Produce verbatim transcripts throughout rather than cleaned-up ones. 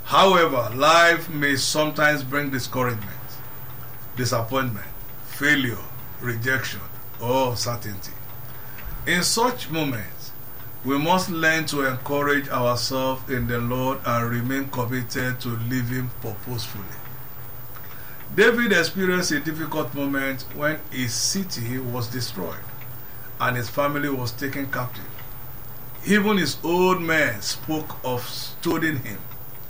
However, life may sometimes bring discouragement, disappointment, failure, rejection, or uncertainty. In such moments, we must learn to encourage ourselves in the Lord and remain committed to living purposefully. David experienced a difficult moment when his city was destroyed and his family was taken captive. Even his old men spoke of stoning him.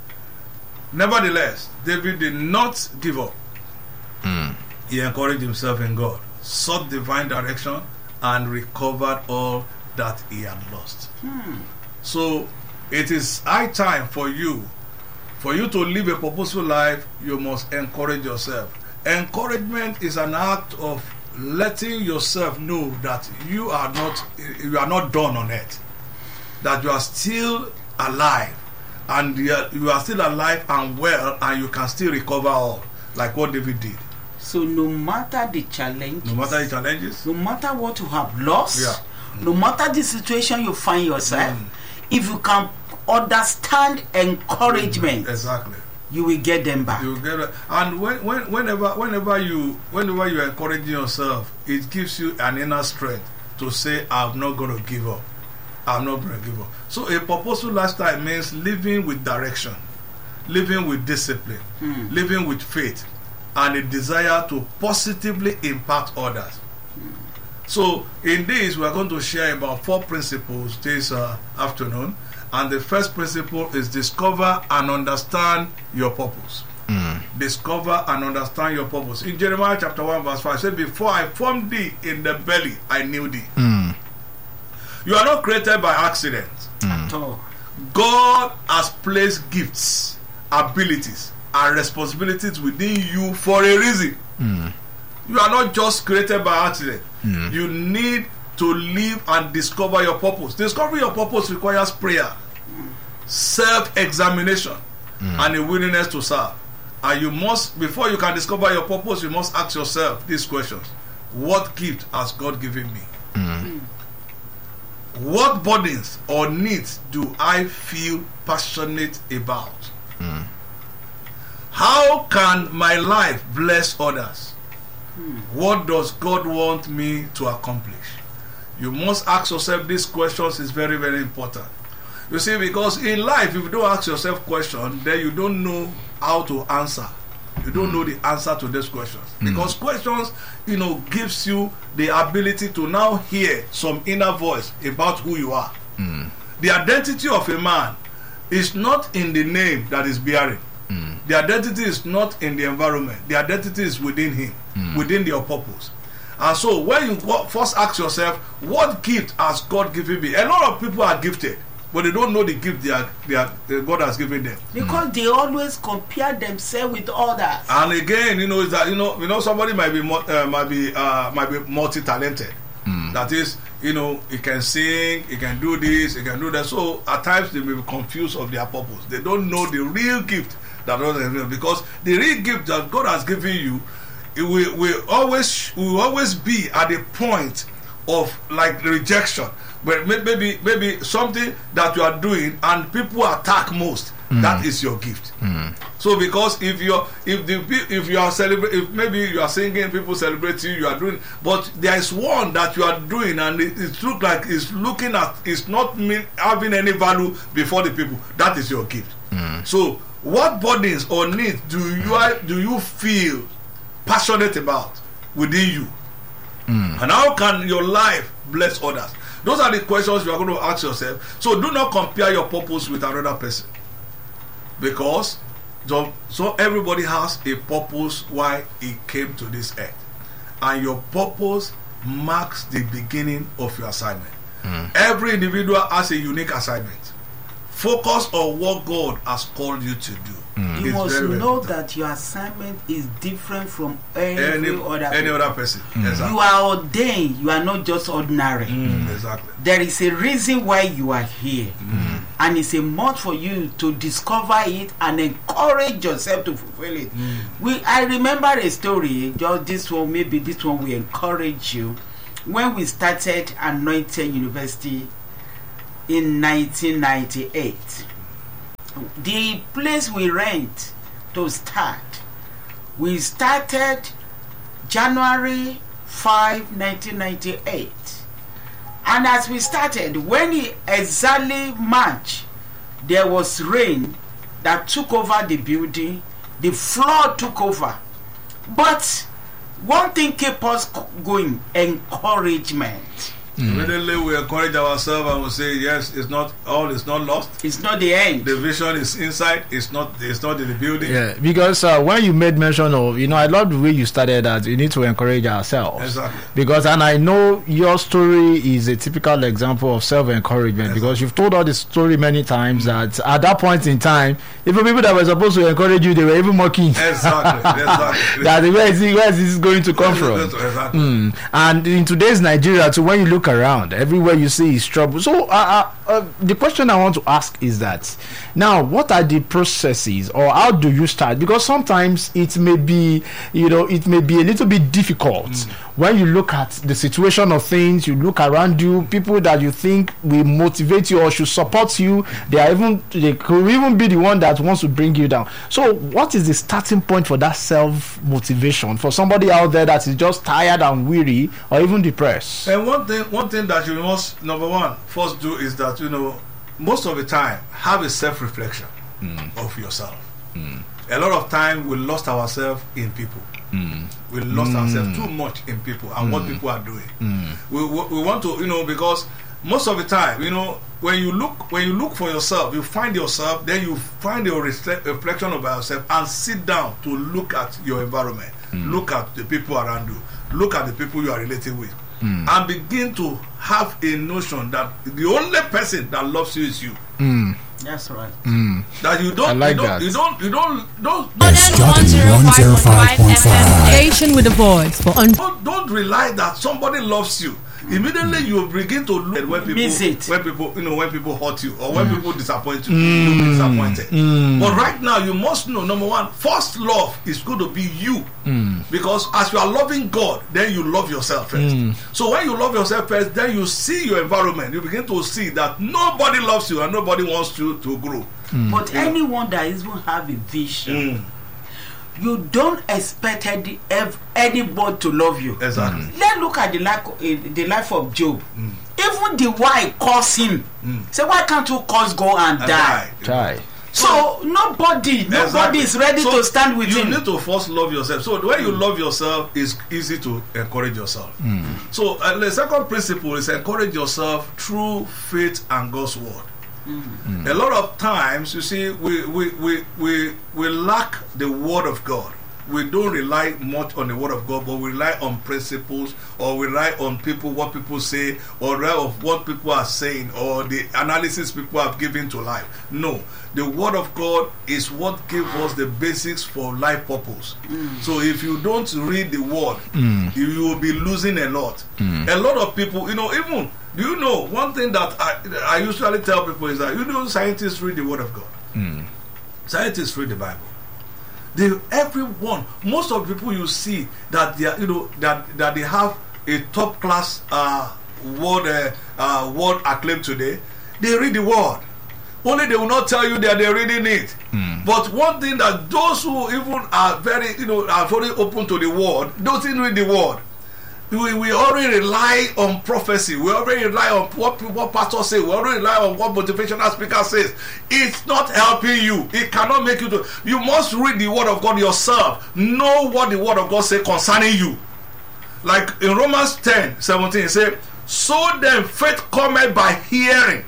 Nevertheless, David did not give up. Mm. He encouraged himself in God, sought divine direction, and recovered all that he had lost. Hmm. So it is high time for you for you to live a purposeful life. You must encourage yourself. Encouragement is an act of letting yourself know that you are not you are not done on earth, that you are still alive, and you are, you are still alive and well, and you can still recover all, like what David did. So no matter the challenge, No matter the challenges, no matter what you have lost, Yeah. no matter the situation you find yourself, Mm. if you can understand encouragement, exactly. you will get them back. You get it. And when, when, whenever, whenever you, whenever you are encouraging yourself, it gives you an inner strength to say, "I'm not going to give up. I'm not going to give up." So, a purposeful lifestyle means living with direction, living with discipline, Hmm. living with faith, and a desire to positively impact others. So, in this, we are going to share about four principles this uh, afternoon. And the first principle is discover and understand your purpose. Mm. Discover and understand your purpose. In Jeremiah chapter one verse five, it said, "Before I formed thee in the belly, I knew thee." Mm. You are not created by accident. At all. God has placed gifts, abilities, and responsibilities within you for a reason. Mm. You are not just created by accident. Mm. You need to live and discover your purpose. Discovering your purpose requires prayer, self-examination, Mm. and a willingness to serve. And you must, before you can discover your purpose, you must ask yourself these questions: what gift has God given me? Mm. What burdens or needs do I feel passionate about? Mm. How can my life bless others? What does God want me to accomplish? You must ask yourself these questions. Is very, very important. You see, because in life, if you don't ask yourself questions, then you don't know how to answer. You don't know the answer to these questions. Because questions, you know, gives you the ability to now hear some inner voice about who you are. Mm. The identity of a man is not in the name that is bearing. Mm. The identity is not in the environment. The identity is within him, Mm. within your purpose. And so when you first ask yourself, what gift has God given me? A lot of people are gifted, but they don't know the gift they are, they are, uh, God has given them. Because they always compare themselves with others. And again, you know, is that you know, you know, somebody might be mu- uh, might be uh, might be multi-talented. Mm. That is, you know, he can sing, he can do this, he can do that. So at times they may be confused of their purpose. They don't know the real gift that God has given them, because the real gift that God has given you, it will, will always will always be at the point of like rejection, but maybe maybe something that you are doing and people attack most. Mm. That is your gift. Mm. So because if you're if the if you are celebrate if maybe you are singing, people celebrate you, you are doing, but there is one that you are doing and it, it looks like it's looking at it's not mean having any value before the people. That is your gift. Mm. So what burdens or needs do you do you feel passionate about within you? Mm. And how can your life bless others? Those are the questions you are going to ask yourself. So do not compare your purpose with another person, because so, so everybody has a purpose why he came to this earth, and your purpose marks the beginning of your assignment. Mm. Every individual has a unique assignment. Focus on what God has called you to do. Mm. You It's must very, very know important. that your assignment is different from every any, other any people. other person. Mm. Exactly. You are ordained. You are not just ordinary. Mm, exactly. There is a reason why you are here, Mm. and it's a must for you to discover it and encourage yourself to fulfill it. Mm. We, I remember a story. Just this one, maybe this one will encourage you. When we started Anointed University in nineteen ninety-eight, the place we rent to start, we started January fifth, nineteen ninety-eight. And as we started, when it exactly March, there was rain that took over the building. The flood took over. But one thing kept us going: encouragement. Mm. Immediately we encourage ourselves and we say, yes, it's not all is not lost. It's not the end. The vision is inside. It's not. It's not in the building. Yeah, because uh, when you made mention of, you know, I love the way you started that you need to encourage ourselves. Exactly. Because, and I know your story is a typical example of self-encouragement. Exactly. Because you've told us the story many times that at that point in time, even people that were supposed to encourage you, they were even mocking. Exactly. Exactly. That where is, it, where is this going to come from? Exactly. Mm. And in today's Nigeria, too, when you look around, everywhere you see is trouble. So uh, uh, uh, the question I want to ask is that now, what are the processes, or how do you start? Because sometimes it may be, you know, it may be a little bit difficult mm. when you look at the situation of things. You look around you, people that you think will motivate you or should support you, they are even they could even be the one that wants to bring you down. So what is the starting point for that self motivation for somebody out there that is just tired and weary or even depressed? And one thing, one thing that you must, number one, first do is that, you know, most of the time, have a self-reflection mm. of yourself. Mm. A lot of time, we lost ourselves in people. Mm. We lost mm. ourselves too much in people and mm. what people are doing. Mm. We, we we want to, you know, because most of the time, you know, when you look when you look for yourself, you find yourself, then you find your reflection about yourself and sit down to look at your environment, mm. look at the people around you, look at the people you are relating with. Mm. And begin to have a notion that the only person that loves you is you. Mm. That's right. Mm. That you don't, like you, don't that. you don't, you don't, don't, Yes, one oh five point five. Station with a voice for un- don't, don't rely that somebody loves you. Immediately you begin to look at when people, Miss it. when people, you know, when people hurt you or when mm. people disappoint you, mm. you be disappointed. Mm. But right now, you must know, number one, first love is going to be you, mm. because as you are loving God, then you love yourself first. Mm. So when you love yourself first, then you see your environment. You begin to see that nobody loves you and nobody wants you to grow. Mm. But you anyone know? that even have a vision. Mm. You don't expect any, anybody to love you. Exactly. Mm. Let's look at the life, uh, the life of Job. Mm. Even the wife cursed him. Mm. Say, why can't you curse go and, and die? Die. So nobody, nobody exactly. is ready so to stand with you him. You need to first love yourself. So when you love yourself, it's easy to encourage yourself. Mm. So uh, the second principle is encourage yourself through faith and God's word. Mm. A lot of times, you see, we, we, we, we, we lack the word of God. We don't rely much on the word of God, but we rely on principles, or we rely on people, what people say, or rely on what people are saying, or the analysis people have given to life. No, the word of God is what gives us the basics for life purpose. Mm. So if you don't read the word, mm. you, you will be losing a lot. Mm. A lot of people, you know, even, do you know, one thing that I, I usually tell people is that, you know, scientists read the word of God. Mm. Scientists read the Bible. They, everyone, most of the people you see that they are, you know, that that they have a top class uh, word uh, uh, word acclaim today, they read the word. Only they will not tell you that they're reading it. Mm. But one thing that those who even are very, you know, are very open to the word, don't even read the word. We, we already rely on prophecy. We already rely on what what pastors say. We already rely on what motivational speaker says. It's not helping you. It cannot make you to. You must read the word of God yourself. Know what the word of God says concerning you. Like in Romans ten seventeen, it says, "So then faith cometh by hearing,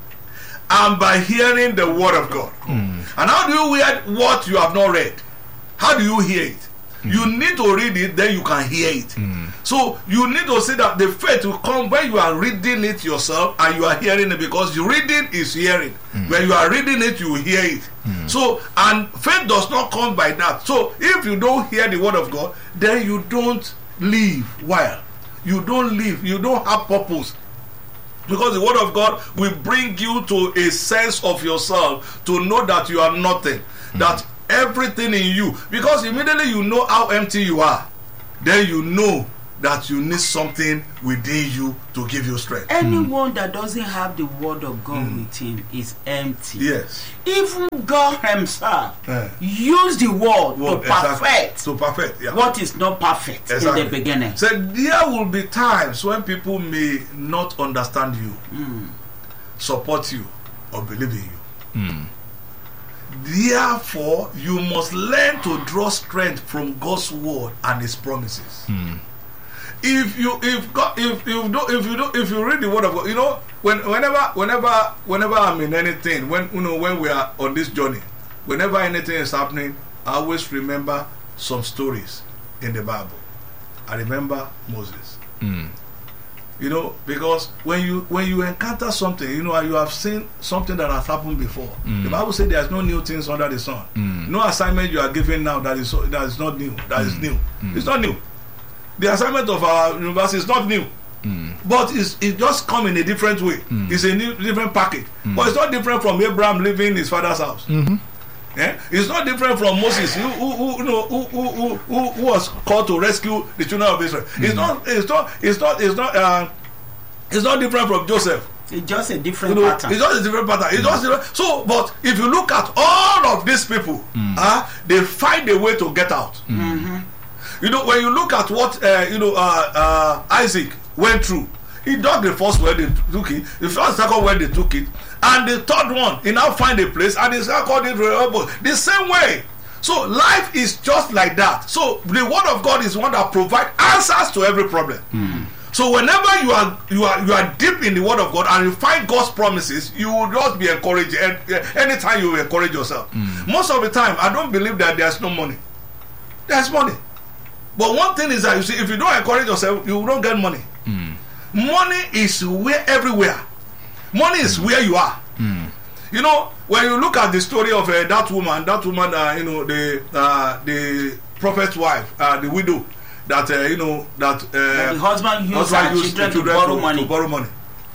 and by hearing the word of God." Mm. And how do you hear what you have not read? How do you hear it? Mm. You need to read it, then you can hear it. Mm. So you need to see that the faith will come when you are reading it yourself and you are hearing it, because the reading is hearing. Mm. When you are reading it, you hear it. Mm. So, and faith does not come by that. So if you don't hear the word of God, then you don't live well. You don't live. You don't have purpose. Because the word of God will bring you to a sense of yourself, to know that you are nothing. Mm. That everything in you, because immediately you know how empty you are, then you know that you need something within you to give you strength. Anyone mm. that doesn't have the word of God mm. with him is empty. Yes. Even God himself yeah. used the word, word to perfect, exactly. to perfect yeah. what is not perfect exactly. in the beginning. So there will be times when people may not understand you, mm. support you, or believe in you. Mm. Therefore, you must learn to draw strength from God's word and His promises. Mm. If you if God if you do if you do if you read the word of God, you know when whenever whenever whenever I'm in anything, when you know when we are on this journey, whenever anything is happening, I always remember some stories in the Bible. I remember Moses. Mm. You know, because when you when you encounter something, you know, you have seen something that has happened before. Mm. The Bible says there is no new things under the sun. Mm. No assignment you are given now that is that is not new. That mm. is new. Mm. It's not new. The assignment of our university is not new, mm. but it's it just come in a different way. Mm. It's a new different package, mm. but it's not different from Abraham leaving his father's house. Mm-hmm. Yeah? It's not different from Moses, who who who, you know, who, who, who, who, who was called to rescue the children of Israel. Mm. It's not. It's not. It's not. It's not. Uh, it's not different from Joseph. It's just a different you know, pattern. It's just a different pattern. It's mm. just different. So, but if you look at all of these people, mm. uh, they find a way to get out. Mm-hmm. You know, when you look at what uh, you know uh, uh, Isaac went through, he dug the first well they took it, the first second well they took it, and the third one he now find a place and he called it Rehoboth. The same way. So life is just like that. So the word of God is one that provides answers to every problem. Mm. So whenever you are you are you are deep in the word of God and you find God's promises, you will just be encouraged. And anytime you will encourage yourself. Mm. Most of the time, I don't believe that there's no money. There's money. But one thing is that you see, if you don't encourage yourself, you don't get money. Mm. Money is where everywhere. Money is mm. where you are. Mm. You know, when you look at the story of uh, that woman, that woman, uh, you know, the uh, the prophet's wife, uh, the widow, that uh, you know that, uh, that the husband used, husband used used children, children to, borrow to, money. to borrow money.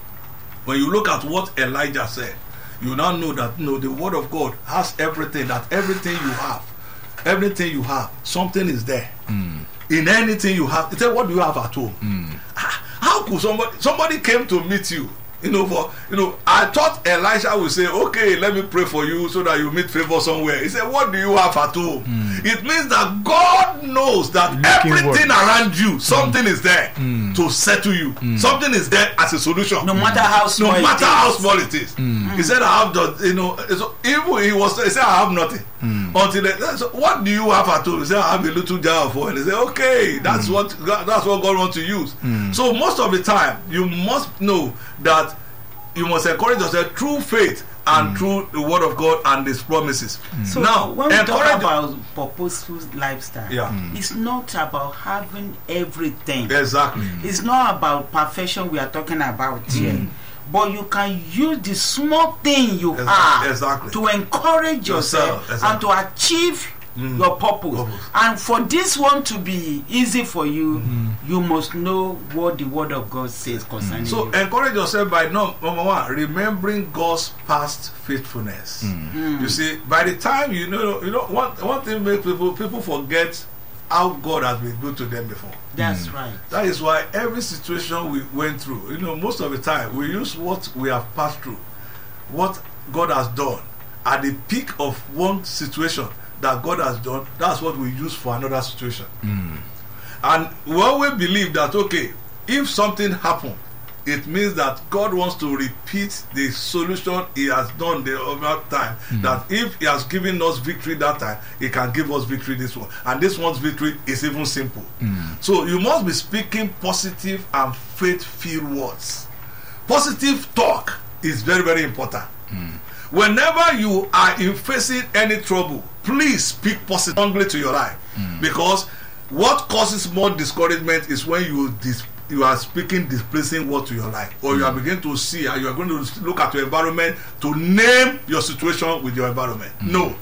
When you look at what Elijah said, you now know that you know the word of God has everything. That everything you have, everything you have, something is there. Mm. In anything you have, he said, "What do you have at home?" Mm. How could somebody somebody came to meet you? You know, for you know, I thought Elisha would say, "Okay, let me pray for you so that you meet favor somewhere." He said, "What do you have at home?" Mm. It means that God knows that everything around you, something mm. is there mm. to settle you. Mm. Something is there as a solution. No matter how small, no matter it how is. small it is. Mm. He said, "I have the, you know." So even he was, he said, "I have nothing." Mm. Until they, so what do you have at home? He said, "I have a little jar of oil." He said, "Okay, that's mm. what that's what God wants to use." Mm. So most of the time, you must know that you must encourage yourself through faith and mm. through the word of God and His promises. Mm. So now, when we talk about purposeful lifestyle, yeah. mm. it's not about having everything. Exactly. Mm. It's not about perfection we are talking about mm. here. But you can use the small thing you exactly. have exactly. to encourage yourself, yourself exactly. and to achieve mm. your purpose. purpose. And for this one to be easy for you, mm. you must know what the word of God says concerning mm. so you. So encourage yourself by no, number one, remembering God's past faithfulness. Mm. Mm. You see, by the time you know, you know, one one thing makes people people forget how God has been good to them before. That's mm. right. That is why every situation we went through, you know, most of the time we use what we have passed through, what God has done at the peak of one situation that God has done. That's what we use for another situation. Mm. And we always believe that, okay, if something happened, it means that God wants to repeat the solution He has done the other time. Mm. That if He has given us victory that time, He can give us victory this one. And this one's victory is even simple. Mm. So you must be speaking positive and faith-filled words. Positive talk is very, very important. Mm. Whenever you are in facing any trouble, please speak positively to your life. Mm. Because what causes more discouragement is when you dis- you are speaking displeasing word to your life, or mm. you are beginning to see and you are going to look at your environment to name your situation with your environment. Mm. No.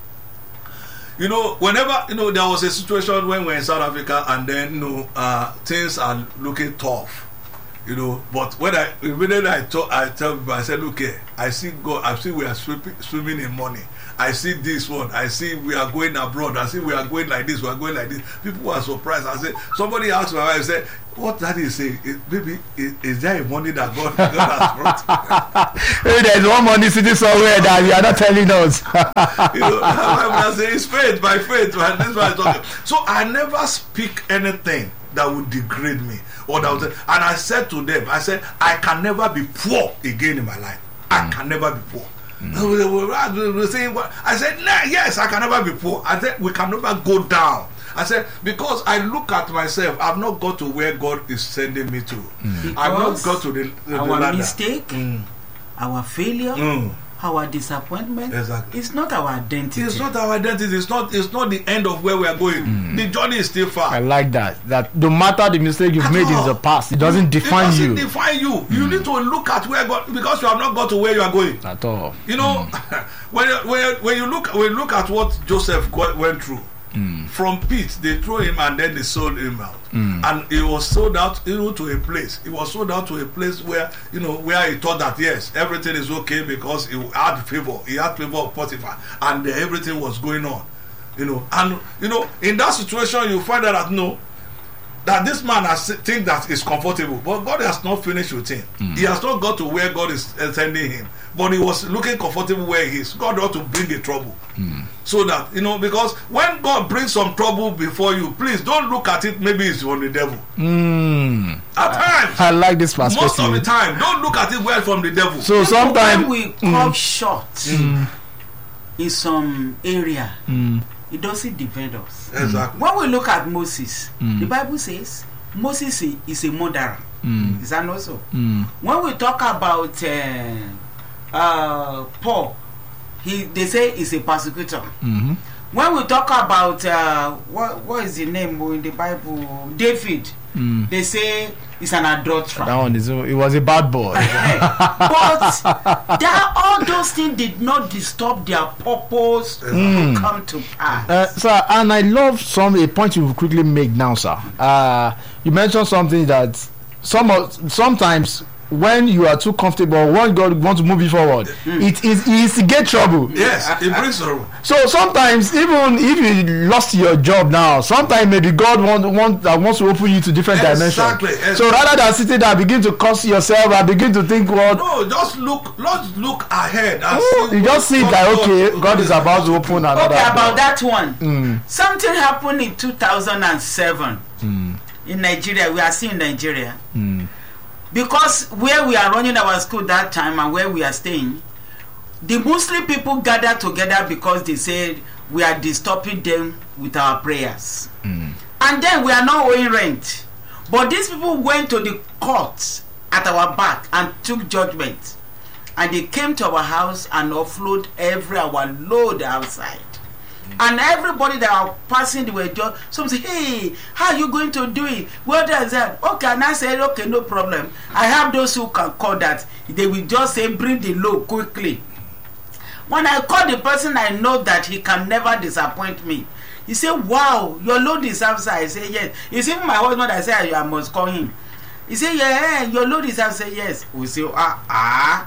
You know, whenever, you know, there was a situation when we were in South Africa and then, you know, uh, things are looking tough. You know, but when I immediately I talk, I tell people, I said, look here, I see God, I see we are swimming, swimming in money. I see this one, I see we are going abroad, I see we are going like this, we are going like this. People are surprised. I said, somebody asked my wife, I said, what that is saying, maybe is, is there a money that God, God has brought? Maybe there's one money sitting somewhere that you are not telling us. You know, I say it's faith, by faith, and this one is talking. So I never speak anything that would degrade me. Or that would, and I said to them, I said, I can never be poor again in my life. I can never be poor. Mm. Saying, I said, nah, yes, I can never be poor. I said, we can never go down. I said, because I look at myself, I've not got to where God is sending me to. Mm. I've not got to the, the our ladder. mistake, mm. our failure, mm. our disappointment. Exactly. It's not our identity. It's not our identity. It's not. It's not the end of where we are going. Mm. The journey is still far. I like that. That no matter the mistake you've At made all, in the past, it doesn't define it doesn't you. It doesn't define you. Mm. You need to look at where God, because you have not got to where you are going. At all. You know, mm. when you, when you, when you look when you look at what Joseph got, went through. Mm. From pit, they threw him and then they sold him out, mm. and he was sold out, you know, to a place. He was sold out to a place where, you know, where he thought that yes, everything is okay because he had favor. He had favor of Potiphar, and uh, everything was going on, you know. And you know, in that situation, you find out that no, that this man has think that is comfortable, but God has not finished with him. Mm. He has not got to where God is sending him, but he was looking comfortable where he is. God ought to bring a trouble. Mm. So that, you know, because when God brings some trouble before you, please don't look at it, maybe it's from the devil. Mm. At times. I like this perspective. Most of the time, don't look at it well from the devil. So sometimes when we come mm. short mm. in some area, mm. it doesn't defend us. Exactly. When we look at Moses, mm. the Bible says Moses is a murderer. Mm. Is that not so? Mm. When we talk about uh, uh, Paul, he they say he's a persecutor. Mm-hmm. When we talk about uh, what what is the name in the Bible, David, mm. they say he's an adulterer. That one is it was a bad boy. But that all those things did not disturb their purpose mm. to come to pass. Uh, sir, and I love some a point you quickly make now, sir. Uh, you mentioned something that some sometimes. When you are too comfortable, when God wants to move you forward, mm. it is easy to get trouble. Yes, it brings trouble. So sometimes, even if you lost your job now, sometimes maybe God want, want, that wants to open you to different exactly, dimensions. Exactly. So rather than sitting there, begin to curse yourself and begin to think, well, no, just look, let's look ahead. And oh, see you just see that okay, God, God is about to open another. Okay, about door. that one. Mm. Something happened in two thousand seven mm. in Nigeria. We are still in Nigeria. Mm. Because where we are running our school that time and where we are staying, the Muslim people gathered together because they said we are disturbing them with our prayers. Mm. And then we are not owing rent. But these people went to the courts at our back and took judgment. And they came to our house and offload every our load outside. And everybody that are passing, they were just some say, hey, how are you going to do it? What does that? Okay, and I said, okay, no problem. I have those who can call that. They will just say, bring the load quickly. When I call the person, I know that he can never disappoint me. He said, wow, your load is outside. I say, yes. It's even my husband, I say, I must call him. He said, yeah, your load is outside. Yes. We say, ah, ah.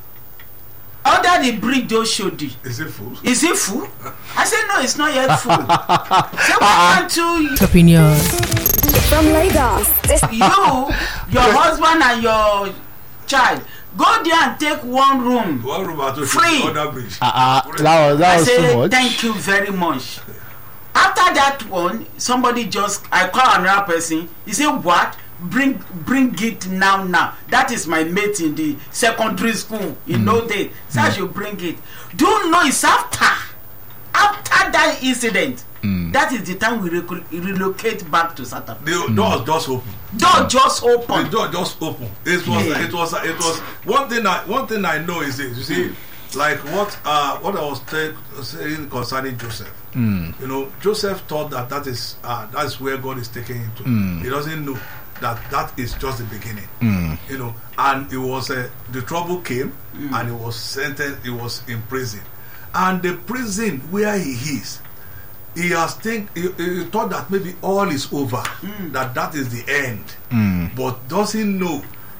Under the bridge, those showed you. Is it full? Is it full? I said, no, it's not yet full. So why can't you? Opinion. From Lagos. You, your husband and your child, go there and take one room. One room at free. Under bridge. Uh, uh, that was, that I was say, too much. thank you very much. After that one, somebody just, I call another person. He said, what? Bring bring it now now. That is my mate in the secondary school in mm. no day. So mm. I should bring it. Do you know it's after after that incident mm. that is the time we rec- relocate back to South Africa. The mm. door just open. Door just open. The door just open. It was yeah. it was it was one thing I one thing I know is this. You see, like what uh what I was t- saying concerning Joseph. Mm. You know, Joseph thought that that is uh, that's where God is taking him to. Mm. He doesn't know that that is just the beginning. Mm. You know, and it was uh, the trouble came mm. and he was sentenced. He was in prison, and the prison where he is, he has think he, he thought that maybe all is over, mm. that that is the end, mm. but doesn't know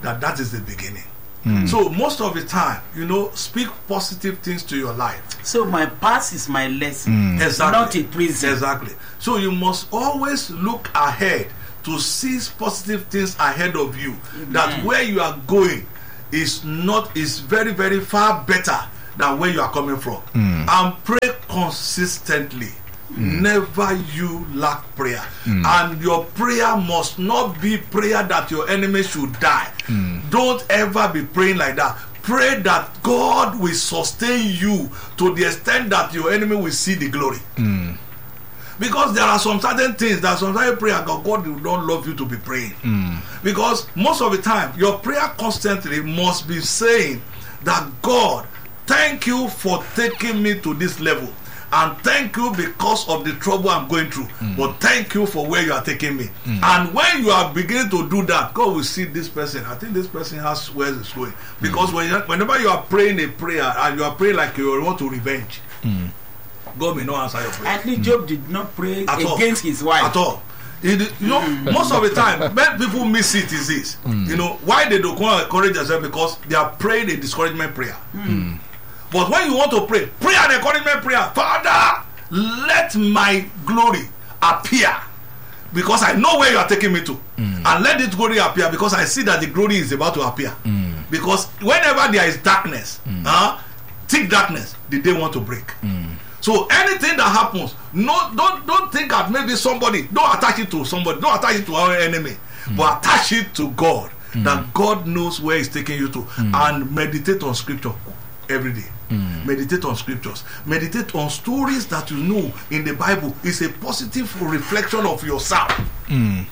that that is the beginning. Mm. So most of the time, you know, speak positive things to your life. So my past is my lesson, mm. exactly. not a prison. Exactly. So you must always look ahead to see positive things ahead of you. Amen. That where you are going is not is very very far better than where you are coming from. Mm. And pray consistently. Mm. Never you lack prayer. Mm. And your prayer must not be prayer that your enemy should die. Mm. Don't ever be praying like that. Pray that God will sustain you to the extent that your enemy will see the glory. Mm. Because there are some certain things that sometimes prayer God, God will not love you to be praying. Mm. Because most of the time your prayer constantly must be saying that God, thank you for taking me to this level. And thank you because of the trouble I'm going through. Mm. But thank you for where you are taking me. Mm. And when you are beginning to do that, God will see this person. I think this person has where it's going. Because mm. when you, whenever you are praying a prayer and you are praying like you want to revenge, mm. God may not answer your prayer. I think Job did not pray at against all. his wife. At all. It, you know, mm. most of the time, when people miss it is this. Mm. You know, why they don't encourage themselves? Because they are praying a discouragement prayer. Mm. But when you want to pray, pray an encouragement prayer. Father, let my glory appear because I know where you are taking me to. Mm. And let this glory appear because I see that the glory is about to appear. Mm. Because whenever there is darkness, mm. uh, thick darkness, the day want to break. Mm. So anything that happens, no, don't don't think that maybe somebody, don't attach it to somebody, don't attach it to our enemy, mm. but attach it to God. Mm. That God knows where He's taking you to. Mm. And meditate on scripture every day. Mm. Meditate on scriptures. Meditate on stories that you know in the Bible. Is a positive reflection of yourself. Mm.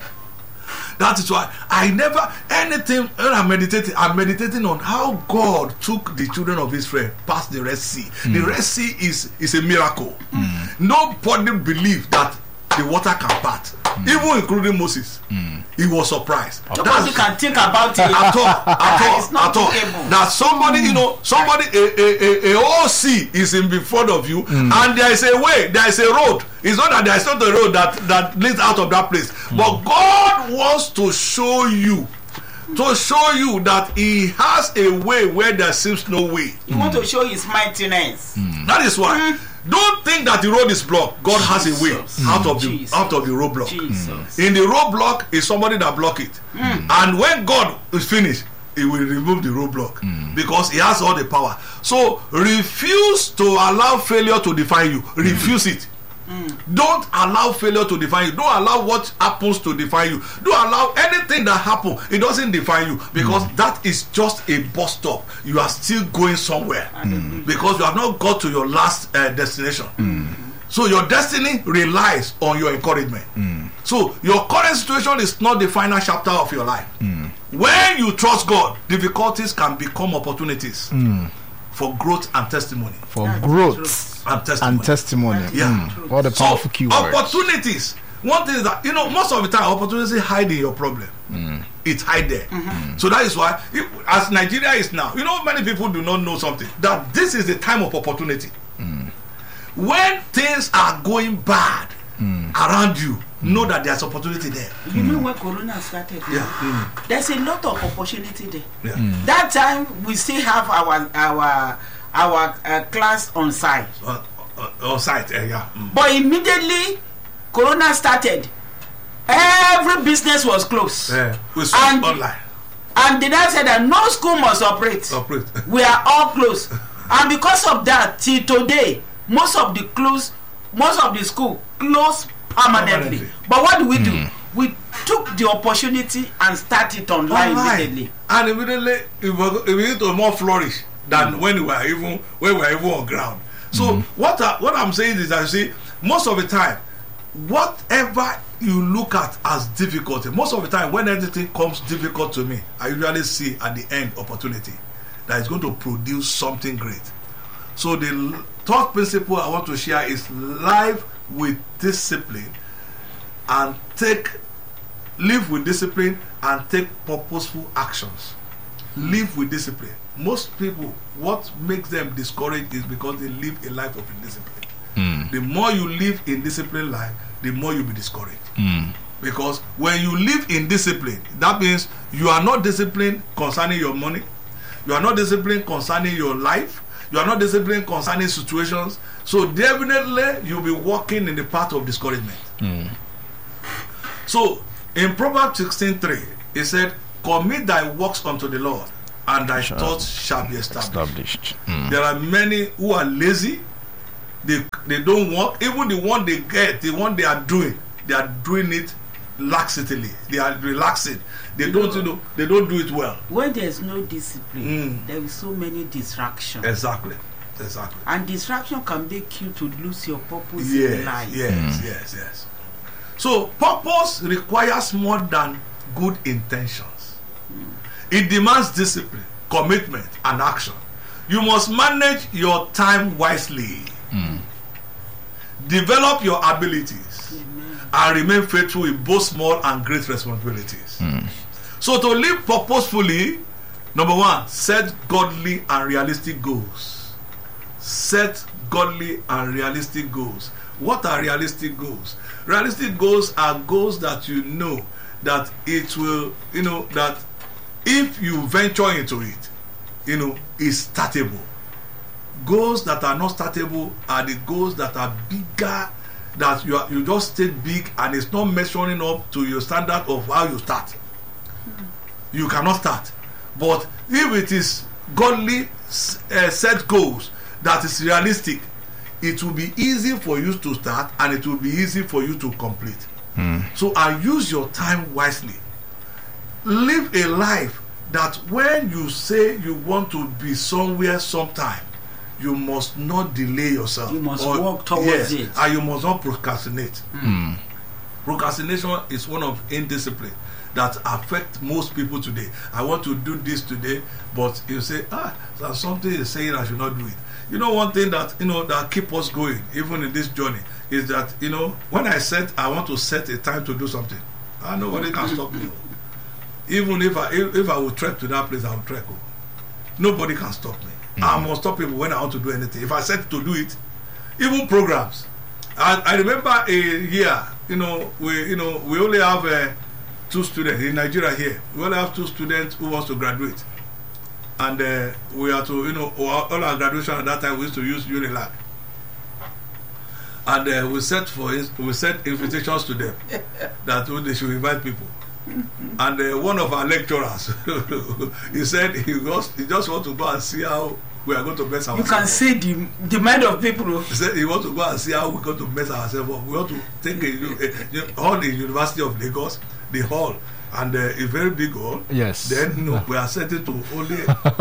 That is why I never anything when I'm meditating, I'm meditating on how God took the children of Israel past the Red Sea. Mm. The Red Sea is, is a miracle. Mm. Nobody believed that the water can part, mm. even including Moses. Mm. He was surprised. Nobody can think about it at all. At all. It's not at all. That somebody, mm. you know, somebody, a, a, a, a whole sea is in front of you, mm. and there is a way, there is a road. It's not that there is not a road that that leads out of that place, mm. but God wants to show you. To show you that He has a way where there seems no way. He mm. wants to show His mightiness. Mm. That is why. Mm. Don't think that the road is blocked. God Jesus. has a way mm. out of the Jesus. out of the roadblock. Mm. In the roadblock is somebody that block it, mm. and when God is finished, He will remove the roadblock mm. because He has all the power. So refuse to allow failure to define you. Refuse mm. it. Mm. Don't allow failure to define you. Don't allow what happens to define you. Don't allow anything that happens. It doesn't define you because mm. that is just a bus stop. You are still going somewhere mm. because you have not got to your last uh, destination. Mm. So your destiny relies on your encouragement. Mm. So your current situation is not the final chapter of your life. Mm. When you trust God, difficulties can become opportunities mm. for growth and testimony. For yeah, growth. And testimony. And testimony. Yeah. Mm. What a powerful so, keyword. Opportunities. One thing is that, you know, most of the time, opportunities hide in your problem. Mm. It's hide there. Mm-hmm. So that is why, if, as Nigeria is now, you know, many people do not know something. That this is the time of opportunity. Mm. When things are going bad mm. around you, mm. know that there's opportunity there. You mm. know when Corona started? Yeah. Mm. There's a lot of opportunity there. Yeah. Mm. That time, we still have our... our our uh, class on site uh, uh, on site uh, yeah mm. But immediately Corona started, every business was closed, yeah. We and online. And the dad said that no school must operate, operate. We are all closed. And because of that, till today, most of the close most of the school closed permanently. permanently But what do we mm. do? We took the opportunity and started online, online. immediately and immediately it began to more flourish than mm. when we were even when we were even on ground. So mm. what I, what I'm saying is that, you see, most of the time, whatever you look at as difficulty, most of the time when anything comes difficult to me, I usually see at the end opportunity that is going to produce something great. So the third principle I want to share is live with discipline and take live with discipline and take purposeful actions. Live with discipline. Most people, what makes them discouraged is because they live a life of indiscipline. Mm. The more you live in disciplined life, the more you'll be discouraged. Mm. Because when you live in discipline, that means you are not disciplined concerning your money, you are not disciplined concerning your life, you are not disciplined concerning situations. So definitely you'll be walking in the path of discouragement. Mm. So in Proverbs sixteen three, it said, commit thy works unto the Lord, and thy Shall thoughts shall be established. Established. Mm. There are many who are lazy, they they don't work. Even the one they get, the one they are doing, they are doing it laxity. They are relaxing. They You don't know, you know, they don't do it well. When there's no discipline, Mm. there is so many distractions. Exactly. Exactly. And distraction can make you to lose your purpose Yes, in life. yes, Mm. yes, yes. So purpose requires more than good intentions. It demands discipline, commitment, and action. You must manage your time wisely. Mm. Develop your abilities. Amen. And remain faithful in both small and great responsibilities. Mm. So to live purposefully, number one, set godly and realistic goals. Set godly and realistic goals. What are realistic goals? Realistic goals are goals that you know that it will, you know, that if you venture into it, you know, is startable. Goals that are not startable are the goals that are bigger, that you are, you just state big and it's not measuring up to your standard of how you start. You cannot start. But if it is godly uh, set goals that is realistic, it will be easy for you to start and it will be easy for you to complete. Mm. So I use your time wisely. Live a life that when you say you want to be somewhere sometime, you must not delay yourself. You must work towards yes, it. and you must not procrastinate. Mm. Procrastination is one of indiscipline that affect most people today. I want to do this today, but you say, ah, there's something is saying I should not do it. You know, one thing that you know that keep us going, even in this journey, is that you know when I set, I want to set a time to do something, and nobody can stop me. Even if I if, if I will trek to that place, I will trek. Nobody can stop me. Mm. I must stop people when I want to do anything. If I set to do it, even programs. I, I remember a year. You know, we you know we only have uh, two students in Nigeria here. We only have two students who wants to graduate, and uh, we are to you know all our graduation at that time we used to use Unilag, and uh, we set for we set invitations to them that they should invite people. And uh, one of our lecturers, he said he just he just want to go and see how we are going to mess ourselves. You can see the the mind of people. He said he want to go and see how we're going to mess ourselves up. We want to take a, a, a hall in University of Lagos, the hall, and uh, a very big hall. Yes. Then you know, we are setting to only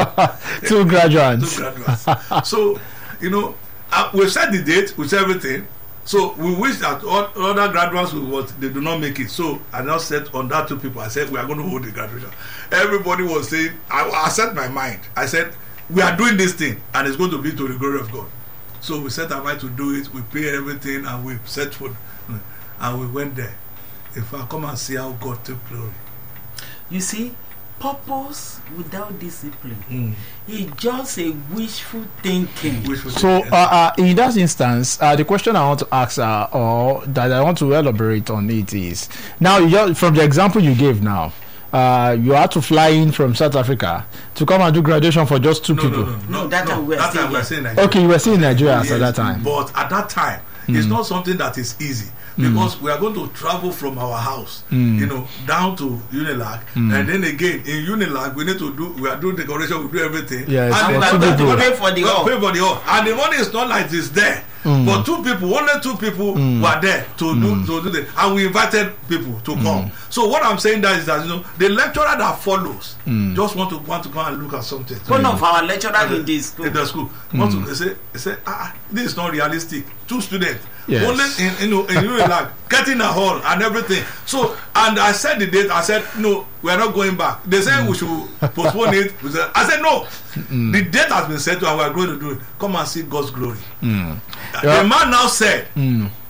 two graduates. two graduates. So you know, uh, we set the date, we set everything. So we wish that all other graduates will what they do not make it. So I now said on that two people, I said we are going to hold the graduation. Everybody was saying, I, I set my mind. I said we are doing this thing and it's going to be to the glory of God. So we set our mind to do it. We pay everything and we set for, and we went there. If I come and see how God took glory. You see, purpose without discipline Mm. is just a wishful thinking. Wishful So, thinking. uh, uh, in that instance, uh, the question I want to ask, uh, or that I want to elaborate on it is, now, you just, from the example you gave now, uh, you had to fly in from South Africa to come and do graduation for just two no, people. no, no, no, No, that time we were that still time we were here. still in Nigeria. Okay, you were still in Nigeria Yes, at that time. But at that time, it's not something that is easy because we are going to travel from our house, you know, down to Unilag, and then again in Unilag we need to do. We are doing decoration, we do everything. Yes, and for then two that- people. Pay for the we hall. pay for the hall, and the money is not like it's there. But two people, only two people were there to do to do the, and we invited people to come. So what I'm saying that is that you know the lecturer that follows just want to want to come and look at something. One of our lecturers in this school. In the school, want to they say, they say, ah, this is not realistic. Two students, Yes. only in you know in Unilag, getting a hall and everything. So, and I said the date. I said no, we are not going back. They said we should postpone it. We said, I said no, the date has been set, and we are going to do it. Come and see God's glory. Mm. The man now said, Mm.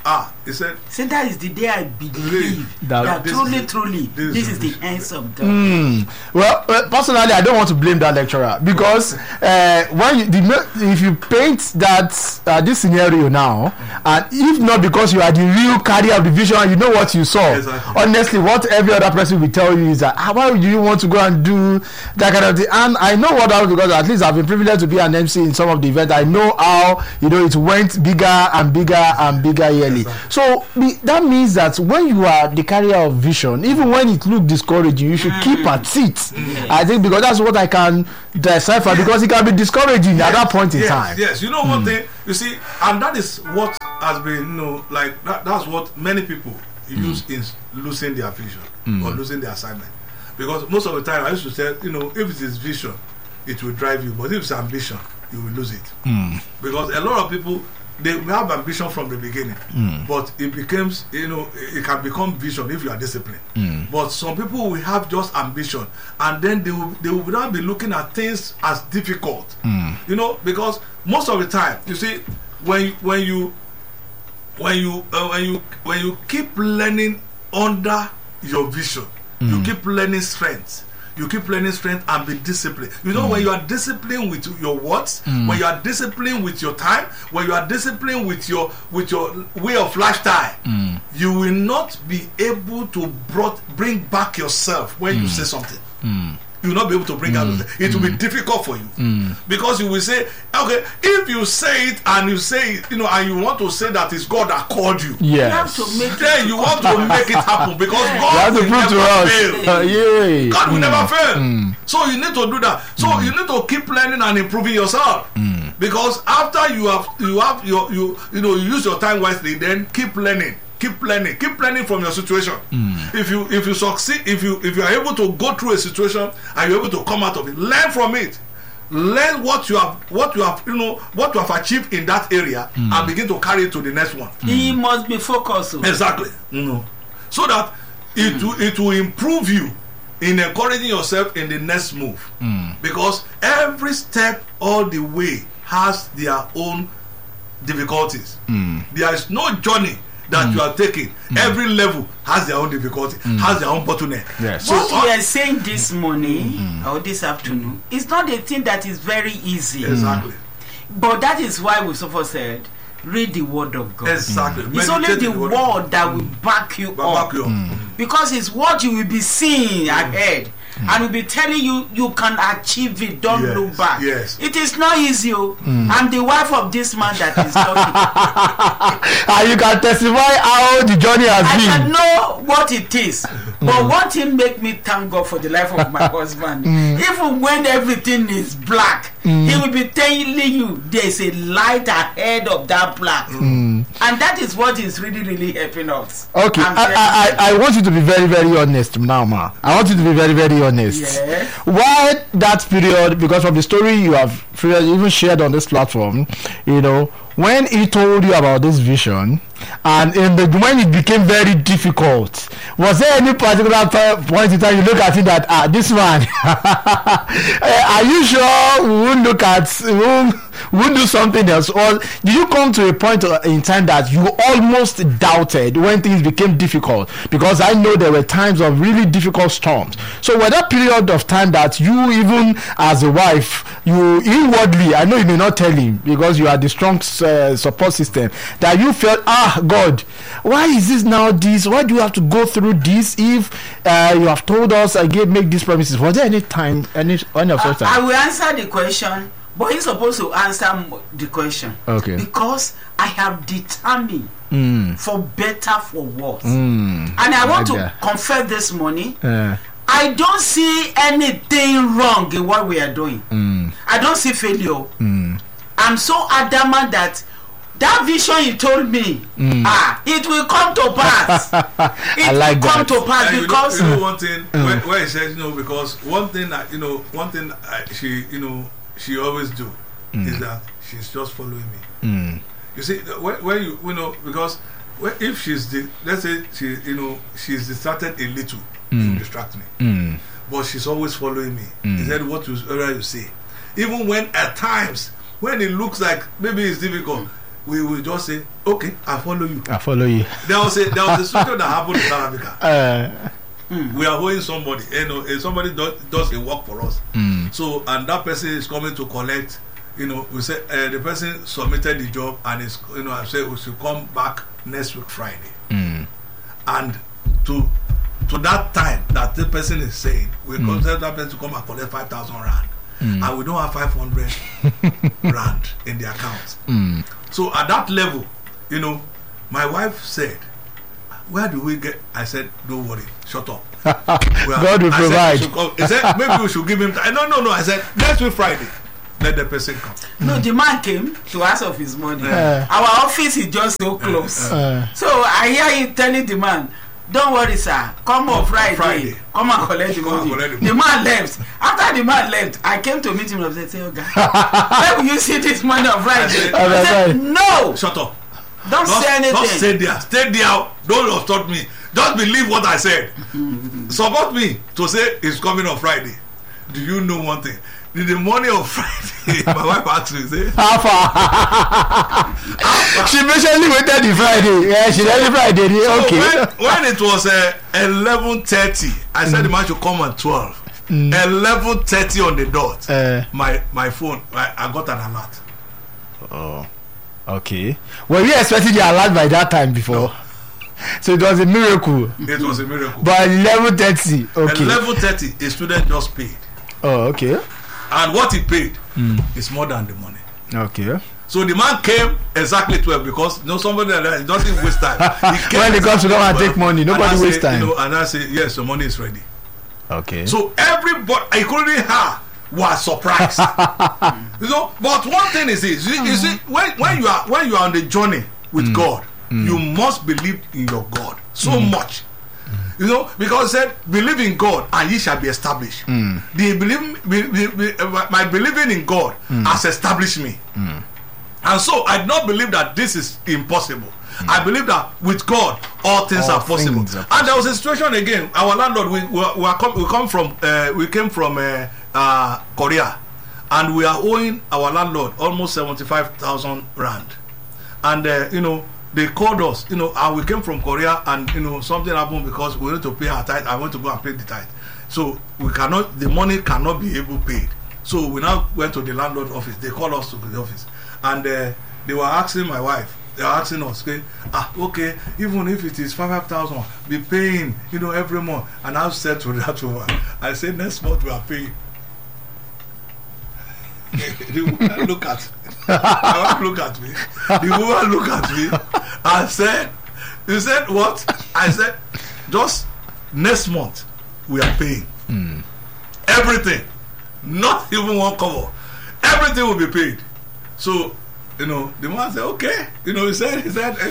ah, he said, say that is the day I believe That- that, this truly, is- truly, this this, is is the vision. hands of God. Mm. Well, well, personally, I don't want to blame that lecturer because uh, when you, the, ma- if you paint that uh, this scenario now, and if not because you are the real carrier of the vision, and you know what you saw. Exactly. Honestly, what every other person will tell you is that ah, why would you want to go and do that kind of thing? And I know what I because at least I've been privileged to be an M C in some of the events. I know how you know it went bigger and bigger and bigger yearly. Exactly. So the, that means that when you are the carrier of vision, even when it looks discouraging, you should keep at it. I think because that's what I can decipher because it can be discouraging at that point in yes, time. Yes, you know one thing, you see, and that is what has been, you know, like that, that's what many people use in losing their vision or losing their assignment. Because most of the time I used to say, you know, if it is vision, it will drive you, but if it's ambition, you will lose it. Because a lot of people, they may have ambition from the beginning, but it becomes, you know, it can become vision if you are disciplined. But some people will have just ambition, and then they will they will not be looking at things as difficult. You know, because most of the time, you see, when when you when you uh, when you when you keep learning under your vision, you keep learning strength. You keep learning strength and be disciplined. You know, mm. when you are disciplined with your words, mm. when you are disciplined with your time, when you are disciplined with your with your way of lifestyle, mm. you will not be able to brought, bring back yourself when mm. you say something. Mm. You will not be able to bring mm. out. It will mm. be difficult for you mm. because you will say, okay, if you say it and you say it, you know, and you want to say that it's God that called you. Yes. You have to make then you want to make it happen because You God have to will prove to never us. fail. Uh, yeah. God will Mm. never fail. Mm. So you need to do that. So Mm. you need to keep learning and improving yourself. Mm. Because after you have you have your you you know you use your time wisely, then keep learning. Keep learning. Keep learning from your situation. Mm. If you if you succeed, if you if you are able to go through a situation and you're able to come out of it, learn from it. Learn what you have what you have you know what you have achieved in that area Mm. and begin to carry it to the next one. He must be focused. Exactly. No. So that it Mm. will it will improve you in encouraging yourself in the next move. Mm. Because every step all the way has their own difficulties. Mm. There is no journey that Mm. you are taking. Mm. Every level has their own difficulty, Mm. has their own bottleneck. Yes. So What uh, we are saying this morning Mm. or this afternoon is not a thing that is very easy. exactly. But that is why we so far said, read the word of God. Exactly. It's only Meditate the in word, word. that will back you Back up. you up. Because it's what you will be seeing ahead. And will be telling you you can achieve it. Don't Yes, look back. yes. It is not easy. Oh. I'm the wife of this man that is talking. And you can testify how the journey has I been. can know what it is. But one thing make me thank God for the life of my husband. Even when everything is black, he will be telling you there's a light ahead of that black. And that is what is really, really helping us. Okay, I'm I, telling I, you. I, I want you to be very, very honest now, ma. I want you to be very, very honest. Yeah. Why that period? Because from the story you have even shared on this platform, you know, when he told you about this vision, and in the when it became very difficult, was there any particular point in time you look at it that ah, this man, are you sure we won't look at we won't, we won't do something else? Or did you come to a point in time that you almost doubted when things became difficult? Because I know there were times of really difficult storms. So was that period of time that you, even as a wife, you inwardly, I know you may not tell him because you are the strong uh, support system, that you felt, ah, God, why is this now this? Why do you have to go through this if uh, you have told us again make these promises? Was there any time, any any of such I, I time? will answer the question, but he's supposed to answer m- the question. Okay. Because I have determined Mm. for better, for worse. Mm. And I want like to that. confess this morning, Uh, I don't see anything wrong in what we are doing. mm. I don't see failure. Mm. I'm so adamant that that vision you told me, Mm. ah, it will come to pass. It I like will come that. to pass And you know, because you know one thing where, where he says, you know, because one thing that you know, one thing I, she, you know, she always do is that she's just following me. Mm. You see, when, when you, you know, because when, if she's, the, let's say she, you know, she's distracted a little, she will distract me, Mm. but she's always following me. Mm. Is that what you, whatever you say? Even when at times when it looks like maybe it's difficult. we will just say, okay, I follow you. I follow you. There was a there was a situation that happened in South Africa. Uh, Mm. We are owing somebody, you know, if somebody does, does a work for us. Mm. So, and that person is coming to collect, you know, we say uh, the person submitted the job and is, you know, I say we should come back next week Friday. Mm. And to to that time that the person is saying, we Mm. consider that person to come and collect five thousand rand. Mm. And we don't have five hundred rand in the account. Mm. So, at that level, you know, my wife said, where do we get? I said, don't worry, shut up. God will I provide. Said, come. He said, maybe we should give him time. No, no, no. I said, next week Friday, let the person come. No, the man came to ask of his money. Uh, Our office is just so close. uh, So I hear you telling the man, don't worry, sir. Come on Friday. Friday. Come and collect the Come and money. collect the The man left. After the man left, I came to meet him and said, oh God, where will you see this money on Friday? said- I said, no, Shut up. don't Just, say anything. just stay there. Stay there. Don't obstruct me. Just believe what I said. Support me to say it's coming on Friday. Do you know one thing? In the morning of Friday, my wife asked me, say, how far? She patiently waited the Friday. Yeah, she left Friday. so Okay. when, when it was uh, eleven thirty, I said the man should come at twelve. Mm. eleven thirty on the dot. Uh, My my phone, I, I got an alert. oh, okay. Were you expecting the alert by that time before? So it was a miracle. It was a miracle. But eleven thirty. Okay. eleven thirty, a student just paid. Oh, okay. And what he paid Mm. is more than the money. Okay. So the man came exactly twelve because you know somebody like that, he doesn't waste time. He came When he comes to come and exactly take money, twelve, nobody and I wastes say, time. You know, and I say, yes, the money is ready. Okay. So everybody, including her, was surprised. You know, but one thing is this: you, you see, when when you are when you are on the journey with Mm. God, Mm. you must believe in your God so Mm. much. You know, because it said, believe in God and ye shall be established. Mm. The believe, be, be, be, uh, my believing in God Mm. has established me. Mm. And so I do not believe that this is impossible. I believe that with God all things All are possible. things are And there was a situation again. Our landlord, we we, we, are come, we come from uh, we came from uh, uh, Korea, and we are owing our landlord almost seventy-five thousand rand. And uh, you know, they called us. You know, and we came from Korea, and you know something happened because we need to pay our tithe. I want to go and pay the tithe. So we cannot. The money cannot be able paid. So we now went to the landlord office. They called us to the office, and uh, they were asking my wife. They are asking us, okay, ah, okay, even if it is five thousand, be paying, you know, every month. And I said to that woman, I said, next month we are paying. The woman look at me. My wife look at me. The woman look at me and said, you said what? I said, just next month we are paying. Mm. Everything. Not even one cover. Everything will be paid. So, you know, the man said, okay. You know, he said, he said,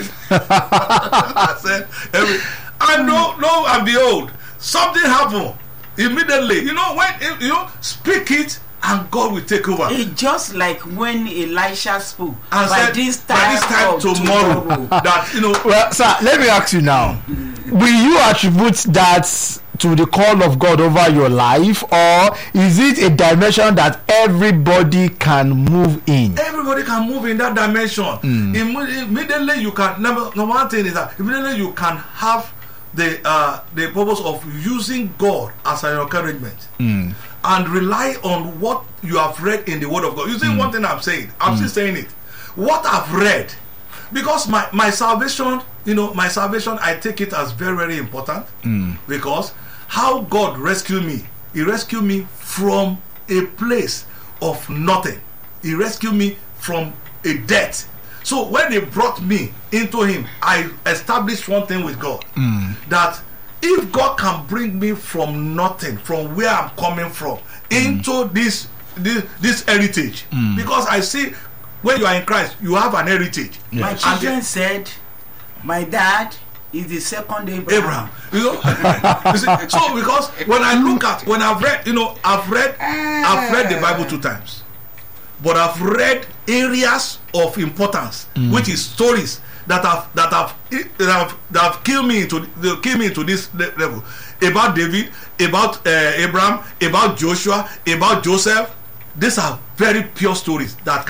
I said, every, and no, no, and behold, something happened immediately. You know, when, you know, speak it and God will take over. It's just like when Elisha spoke. And by said, this time, by this time of tomorrow, tomorrow. that, you know, Well, sir, let me ask you now. Will you attribute that to the call of God over your life, or is it a dimension that everybody can move in? everybody can move in that dimension. Mm. Imme- immediately you can, number, number one thing is that immediately you can have the uh, the purpose of using God as an encouragement. Mm. And rely on what you have read in the Word of God. You see, Mm. one thing I'm saying, I'm still saying it. What I've read, because my, my salvation, you know, my salvation, I take it as very, very important. Mm. Because how God rescued me, He rescued me from a place of nothing. He rescued me from a death. So when He brought me into Him, I established one thing with God, Mm. that if God can bring me from nothing, from where I'm coming from, into this this, this heritage, Mm. because I see when you are in Christ, you have an heritage. Yeah. My And children the- said, my dad is the second Abraham. Abraham, you know. You see, so because when I look at, when I've read, you know, I've read, I've read the Bible two times, but I've read areas of importance, Mm. which is stories that have that have that have, that have killed me into they killed me into this le- level, about David, about uh, Abraham, about Joshua, about Joseph. These are very pure stories that can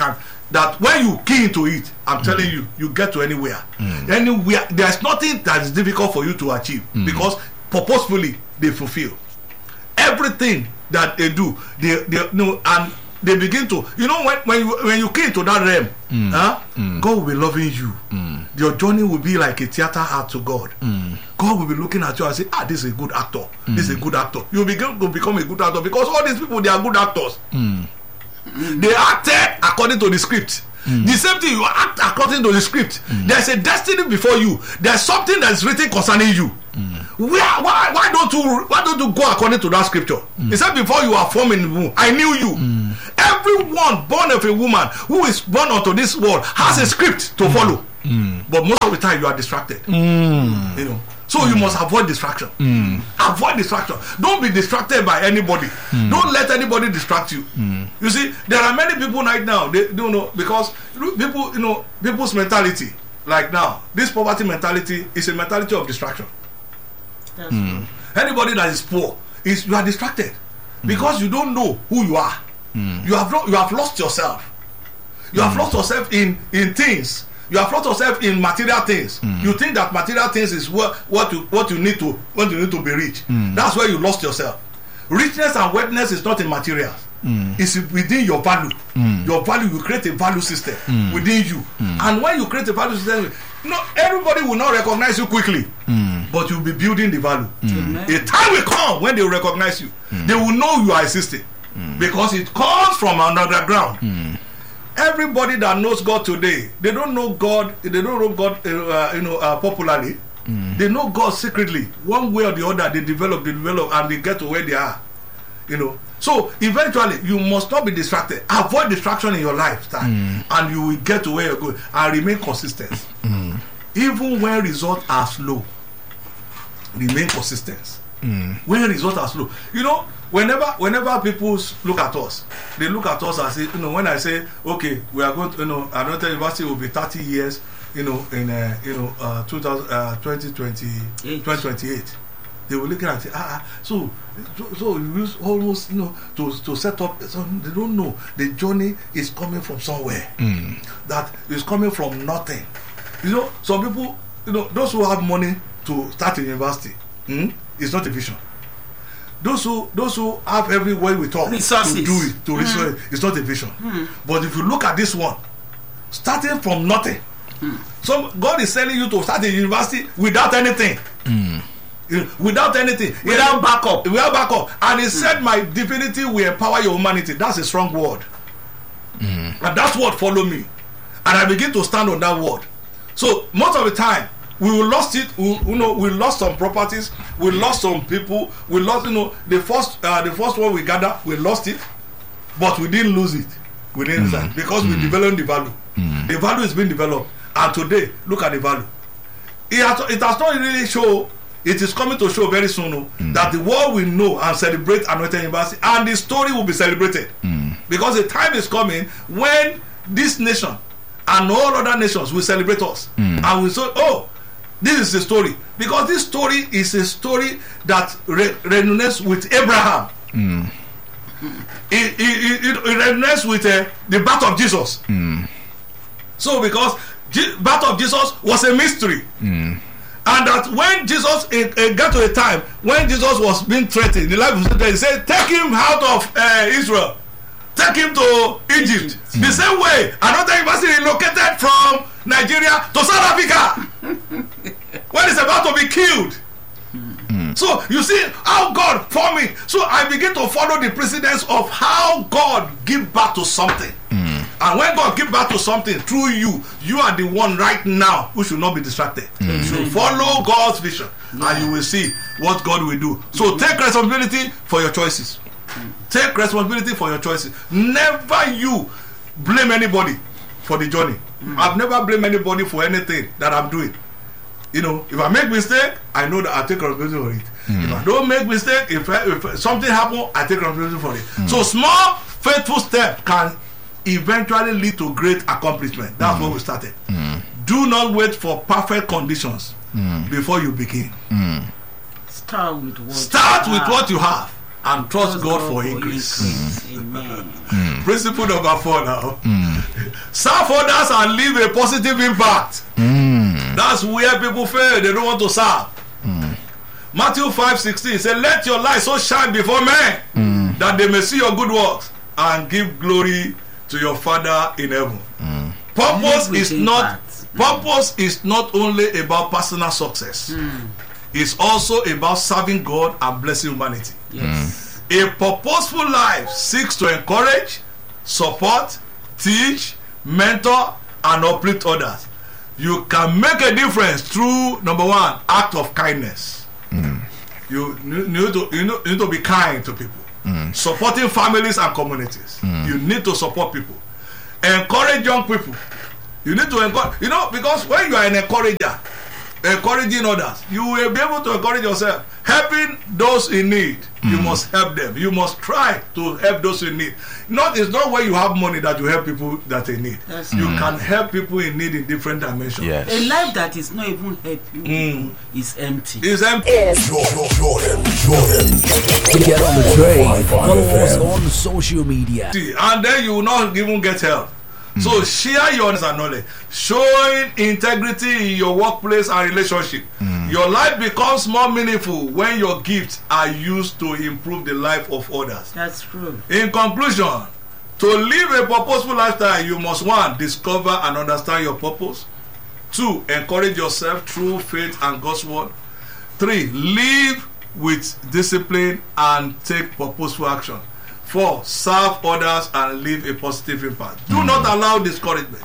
that when you key into it, I'm mm. telling you, you get to anywhere. Mm. Anywhere, there's nothing that is difficult for you to achieve mm. because purposefully they fulfill everything that they do. They, they you know, and they begin to, you know, when when you when you key into that realm, mm. Huh, mm. God will be loving you. Mm. Your journey will be like a theater art to God. Mm. God will be looking at you and say, ah, this is a good actor. Mm. This is a good actor. You begin to become a good actor because all these people, they are good actors. Mm. They acted according to the script. Mm. The same thing, you act according to the script. Mm. There's a destiny before you. There's something that's written concerning you. Mm. Where, why, why don't you why don't you go according to that scripture? Mm. He said, before you are formed in the womb, I knew you. Mm. Everyone born of a woman who is born unto this world has mm. a script to mm. follow. Mm. But most of the time you are distracted. Mm. You know. So mm. you must avoid distraction. Mm. Avoid distraction. Don't be distracted by anybody. Mm. Don't let anybody distract you. Mm. You see, there are many people right now, they don't know, because people, you know, people's mentality, like now, this poverty mentality is a mentality of distraction. Mm. Anybody that is poor, is you are distracted mm. because you don't know who you are. Mm. You have you have lost yourself. You mm. have lost yourself in, in things. You have lost yourself in material things. Mm. You think that material things is what what you what you need to what you need to be rich. Mm. That's where you lost yourself. Richness and wealthness is not in materials. Mm. It's within your value. Mm. Your value, you create a value system mm. within you. Mm. And when you create a value system, no, everybody will not recognize you quickly. Mm. But you'll be building the value. Mm. A time will come when they will recognize you. Mm. They will know you are existing. Mm. Because it comes from underground. Mm. Everybody that knows God today, they don't know God. They don't know God, uh, you know, uh, popularly. Mm. They know God secretly. One way or the other, they develop, they develop, and they get to where they are. You know. So eventually, you must not be distracted. Avoid distraction in your lifestyle, mm. and you will get to where you're going. And remain consistent. Mm. Even when results are slow, remain consistent. Mm. When results are slow, you know. Whenever, whenever people look at us, they look at us and say, you know, when I say, okay, we are going to, you know, Anointed University will be thirty years, you know, in, uh, you know, uh, twenty twenty-eight, they will look at it and say, ah, so, so, so you use almost, you know, to to set up. So they don't know the journey is coming from somewhere. Mm. That is coming from nothing. You know, some people, you know, those who have money to start a university, mm, it's not a vision. Those who those who have everywhere we talk resources to do it, to mm. resource it, it's not a vision. Mm. But if you look at this one, starting from nothing, mm. so God is telling you to start a university without anything, mm. without anything, without backup, without backup. And He mm. said, "My divinity will empower your humanity." That's a strong word, mm. and that word follow me, and I begin to stand on that word. So most of the time, we will lost it. We, you know, we lost some properties. We lost some people. We lost, you know, the first, uh, the first one we gathered, we lost it, but we didn't lose it. We didn't mm. lose it because mm. we developed the value. Mm. The value is being developed, and today, look at the value. It has, it has not really show. It is coming to show very soon oh, mm. that the world will know and celebrate Anointed University, and the story will be celebrated mm. because the time is coming when this nation and all other nations will celebrate us, mm. and we say, oh. This is the story, because this story is a story that re- resonates with Abraham. Mm. It, it, it, it resonates with uh, the birth of Jesus. Mm. So, because the birth of Jesus was a mystery, mm. and that when Jesus it, it got to a time when Jesus was being threatened, the life of Satan, he said, "Take him out of uh, Israel, take him to Egypt." Mm. The same way, another university relocated from Nigeria to South Africa when it's about to be killed. Mm. So you see how God formed me. So I begin to follow the precedence of how God give back to something. Mm. And when God give back to something through you, you are the one right now who should not be distracted. Mm. You should follow God's vision, yeah. and you will see what God will do. So mm. take responsibility for your choices. Mm. Take responsibility for your choices. Never you blame anybody for the journey. Mm. I've never blamed anybody for anything that I'm doing. You know, if I make mistake, I know that I take responsibility for it. Mm. If I don't make mistake, if, I, if something happen, I take responsibility for it. Mm. So small faithful step can eventually lead to great accomplishment. That's mm. what we started. Mm. Do not wait for perfect conditions mm. before you begin. Mm. Start with what Start you with have. what you have, and trust God for increase. Amen. Principle number four now. Serve others and leave a positive impact. That's where people fail. They don't want to serve. Matthew five sixteen says, let your light so shine before men that they may see your good works and give glory to your Father in heaven. Purpose is not purpose is not only about personal success. It's also about serving God and blessing humanity. Yes. A purposeful life seeks to encourage, support, teach, mentor, and uplift others. You can make a difference through, number one, act of kindness. Mm. You, you, need to, you, know, you need to be kind to people. Mm. Supporting families and communities. Mm. You need to support people. Encourage young people. You need to encourage, you know, because when you are an encourager, encouraging others, you will be able to encourage yourself. Helping those in need, mm. you must help them. You must try to help those in need. Not it's not where you have money that you help people that they need. That's you mm. can help people in need in different dimensions. Yes. A life that is not even helping Mm. is empty. It's empty. Jordan, Jordan, Jordan. To get on the train, follow us on social media. And then you will not even get help. So share your knowledge, showing integrity in your workplace and relationship. Mm. Your life becomes more meaningful when your gifts are used to improve the life of others. That's true. In conclusion, to live a purposeful lifestyle, you must, one, discover and understand your purpose. Two, encourage yourself through faith and God's word. Three, live with discipline and take purposeful action. Four, serve others and leave a positive impact. Do mm. not allow discouragement,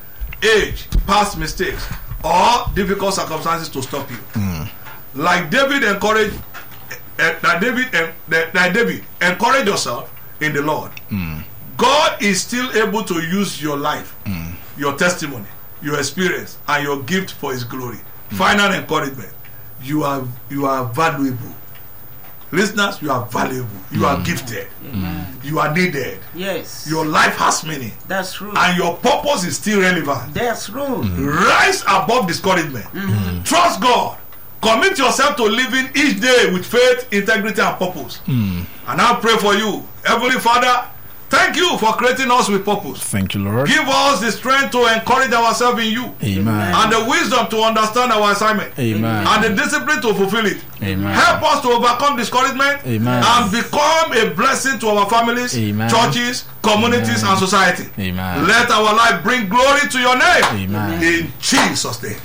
age, past mistakes, or difficult circumstances to stop you. Mm. Like David encouraged, uh, like David, uh, like David, encourage yourself in the Lord. Mm. God is still able to use your life, mm. your testimony, your experience, and your gift for His glory. Mm. Final encouragement: you are you are valuable. Listeners, you are valuable. You mm. are gifted. Mm. You are needed. Yes. Your life has meaning. That's true. And your purpose is still relevant. That's true. Mm. Rise above discouragement. Mm. Trust God. Commit yourself to living each day with faith, integrity, and purpose. Mm. And I pray for you. Heavenly Father, thank you for creating us with purpose. Thank you, Lord. Give us the strength to encourage ourselves in you. Amen. And the wisdom to understand our assignment. Amen. And the discipline to fulfill it. Amen. Help us to overcome discouragement. Amen. And become a blessing to our families, Amen. churches, communities, Amen. and society. Amen. Let our life bring glory to your name. Amen. In Jesus' name.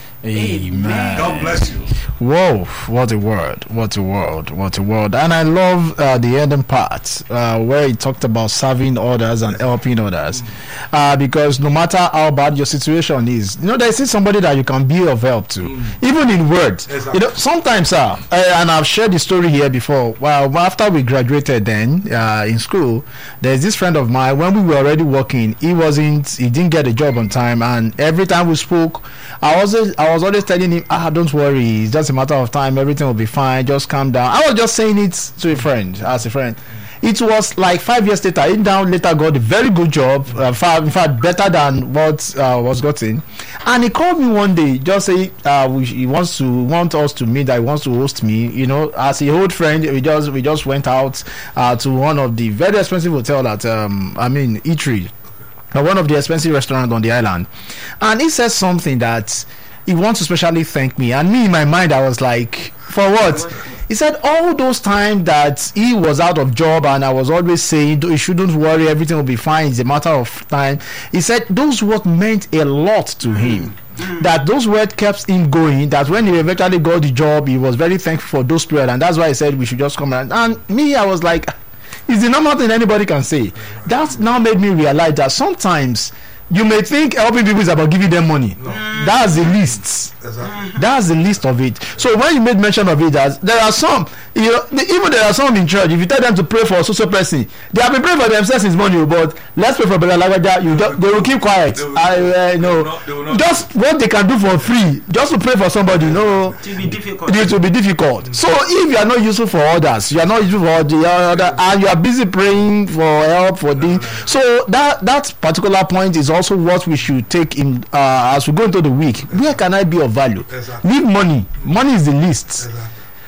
Amen. God bless you. Whoa, what a word, what a word, what a word. And I love uh, the ending part uh, where he talked about serving others and helping others. Uh, because no matter how bad your situation is, you know, there's still somebody that you can be of help to, mm. even in words. Exactly. You know, sometimes, uh, and I've shared the story here before. Well, after we graduated then uh, in school, there's this friend of mine, when we were already working, he wasn't, he didn't get a job on time. And every time we spoke, I was, I was always telling him, ah, don't worry, it's just a matter of time, everything will be fine, just calm down. I was just saying it to a friend, as a friend. It was like five years later, he down later got a very good job, uh, far, in fact, better than what uh, was gotten. And he called me one day, just say uh, we, he wants to want us to meet, that he wants to host me. You know, as a old friend, we just we just went out uh, to one of the very expensive hotel at um, I mean Eatery, uh, one of the expensive restaurants on the island. And he said something that he wants to specially thank me. And me, in my mind, I was like, for what? He said all those times that he was out of job and I was always saying, you shouldn't worry, everything will be fine, it's a matter of time. He said those words meant a lot to him. Mm. That those words kept him going, that when he eventually got the job, he was very thankful for those periods. And that's why he said we should just come around. And me, I was like, it's the normal thing anybody can say. That now made me realize that sometimes you may think helping people is about giving them money. No. That's the least. Exactly. That's the least of it. So when you made mention of it, that there are some, you know, even there are some in church. If you tell them to pray for a social person, they have been praying for themselves since morning. But let's pray for Brother Lagaja. You just, they will keep quiet. Will, I uh, know. Not, just what they can do for free, just to pray for somebody. No, it will be difficult. It will be difficult. Mm-hmm. So if you are not useful for others, you are not useful for the other, and you are busy praying for help for this. So that that particular point is also what we should take in uh, as we go into the week. Where can I be of value? Exactly. Need money. Money is the least. Exactly.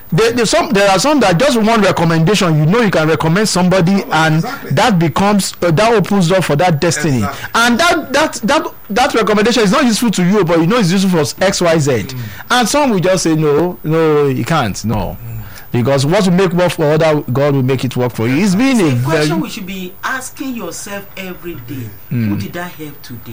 There, there's some, there are some that just one recommendation, you know, you can recommend somebody, Oh, and exactly. that becomes uh, that opens door for that destiny. Exactly. And that that that that recommendation is not useful to you, but you know it's useful for X Y Z. Mm. And some will just say no, no, you can't, no, because what will make work for other, God will make it work for you. It's been a The question very we should be asking yourself every day: Who did I help today?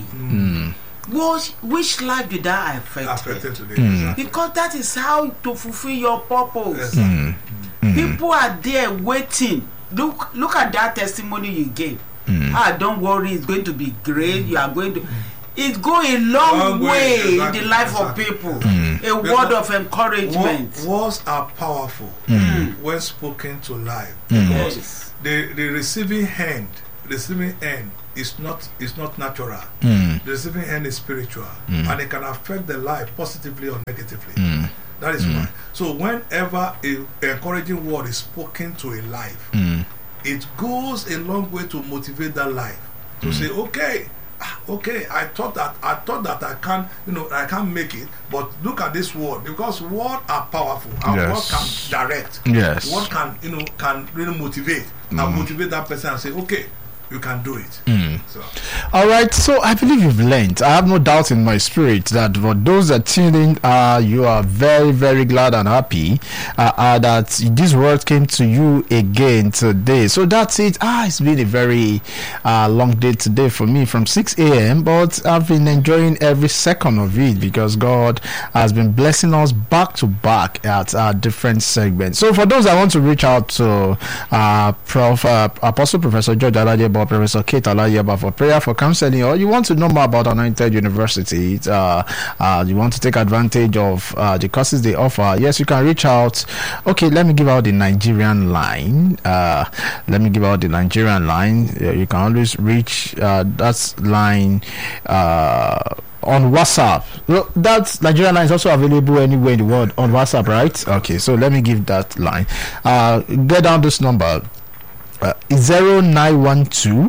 Which, which life did I affect? Affected today. Exactly. Because that is how to fulfill your purpose. Exactly. People are there waiting. Look, look at that testimony you gave. Ah, don't worry, it's going to be great. You are going to. It go a long, Long way, way exactly, in the life exactly. of people. Mm. A word of encouragement. Wo- Words are powerful when spoken to life. Yes. The the receiving hand, receiving end is not is not natural. Mm. The receiving hand is spiritual, Mm. and it can affect the life positively or negatively. Mm. That is Mm. why. So whenever a encouraging word is spoken to a life, Mm. it goes a long way to motivate that life to say, okay, ah, okay, I thought that I thought that I can't, you know, I can't make it, but look at this word, because words are powerful, and Yes. what can direct, Yes. what can, you know, can really motivate and motivate that person and say, okay, you can do it. Mm. So All right, so I believe you've learned. I have no doubt in my spirit that for those that tuned in, uh, you are very, very glad and happy uh, uh, that this word came to you again today. So that's it. Ah, it's been a very uh, long day today for me from six a.m., but I've been enjoying every second of it because God has been blessing us back to back at uh, different segments. So for those that want to reach out to uh, Prof, uh, Apostle Professor George Aladeba, Professor Kate Aladeba for prayer, for counseling, or you want to know more about Anointed University, uh, uh, you want to take advantage of uh, the courses they offer, yes, you can reach out. Okay, let me give out the Nigerian line. Uh, let me give out the Nigerian line. Uh, you can always reach uh, that line uh, on WhatsApp. Well, that Nigerian line is also available anywhere in the world on WhatsApp, right? Okay, so let me give that line. Uh, get down this number. Uh, zero nine one two